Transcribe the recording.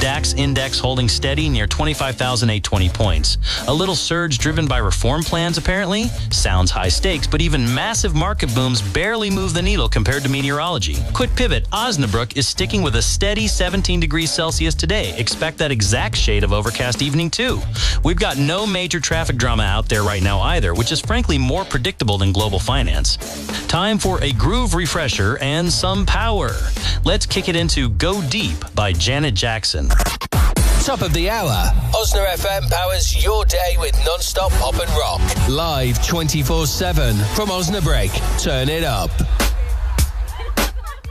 DAX index holding steady near 25,820 points. A little surge driven by reform plans, apparently? Sounds high stakes, but even massive market booms barely move the needle compared to meteorology. Quick pivot, Osnabrück is sticking with a steady 17 degrees Celsius today. Expect that exact shade of overcast evening, too. We've got no major traffic drama out there right now either, which is frankly more predictable than global finance. Time for a groove refresher and some power. Let's kick it into Go Deep by Janet Jackson. Top of the hour. Osna FM powers your day with non-stop pop and rock. Live 24/7 from Osnabrück. Turn it up.